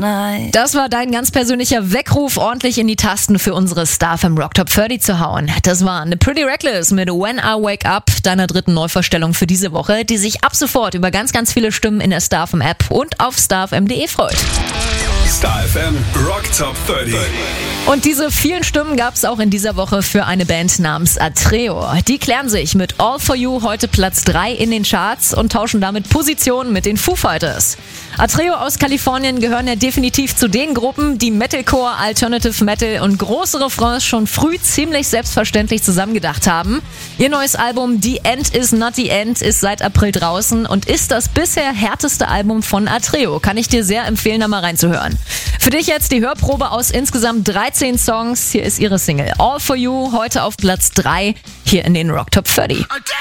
Das war dein ganz persönlicher Weckruf, ordentlich in die Tasten für unsere Star FM Rock Top 30 zu hauen. Das war eine Pretty Reckless mit When I Wake Up, deiner dritten Neuvorstellung für diese Woche, die sich ab sofort über ganz, ganz viele Stimmen in der Star FM App und auf starfm.de freut. Star FM Rock Top 30. Und diese vielen Stimmen gab es auch in dieser Woche für eine Band namens Atreo. Die klären sich mit All For You heute Platz 3 in den Charts und tauschen damit Positionen mit den Foo Fighters. Atreo aus Kalifornien gehören ja definitiv zu den Gruppen, die Metalcore, Alternative Metal und große Refrains schon früh ziemlich selbstverständlich zusammengedacht haben. Ihr neues Album The End Is Not The End ist seit April draußen und ist das bisher härteste Album von Atreo. Kann ich dir sehr empfehlen, da mal reinzuhören. Für dich jetzt die Hörprobe aus insgesamt 13 Songs. Hier ist ihre Single All For You, heute auf Platz 3 hier in den Rock Top 30.